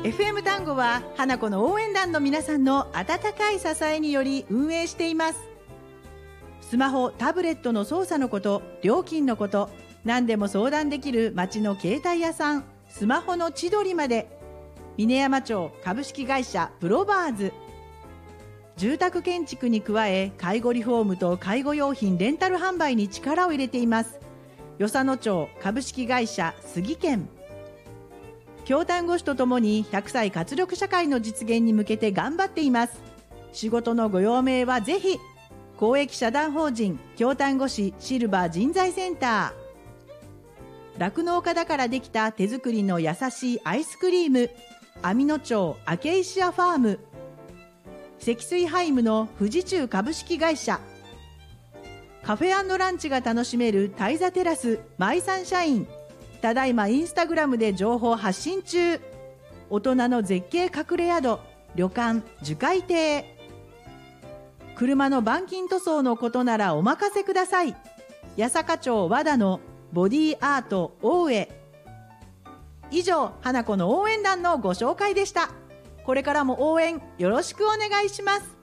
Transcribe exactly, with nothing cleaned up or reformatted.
エフエム 単語は花子の応援団の皆さんの温かい支えにより運営しています。スマホ、タブレットの操作のこと、料金のこと、何でも相談できる町の携帯屋さん、スマホの千鳥まで。峰山町株式会社プロバーズ。住宅建築に加え、介護リフォームと介護用品レンタル販売に力を入れています。与謝野町株式会社杉健。京丹後市とともにひゃくさい活力社会の実現に向けて頑張っています。仕事のご用命はぜひ。公益社団法人京丹後市シルバー人材センター。酪農家だからできた手作りの優しいアイスクリーム、網野町アケイシアファーム。積水ハイムの富士中株式会社。カフェ&ランチが楽しめるタイザテラスマイサンシャイン。ただいまインスタグラムで情報発信中。大人の絶景隠れ宿、旅館樹海亭。車の板金塗装のことならお任せください。八坂町和田のボディアート大江。以上、花子の応援団のご紹介でした。これからも応援よろしくお願いします。